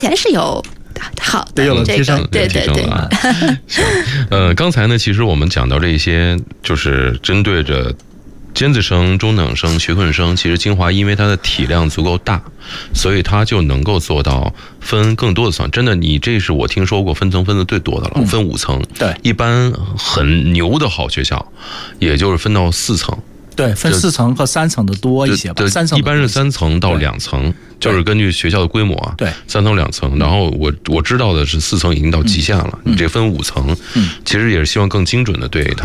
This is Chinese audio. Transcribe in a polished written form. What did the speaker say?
还是有好的有了提升， 对对对。 行，刚才呢，其实我们讲到这些，就是针对着尖子生、中等生、学困生，其实精华因为它的体量足够大，所以它就能够做到分更多的层。真的，你这是我听说过分层分的最多的了，分5层。 对， 一般很牛的好学校，也就是分到4层。 对，分4层和3层的多一些吧。3层一般是3层到2层，就是根据学校的规模啊。 对 ，3层2层。然后我知道的是4层已经到极限了，你这分5层，其实也是希望更精准的对它。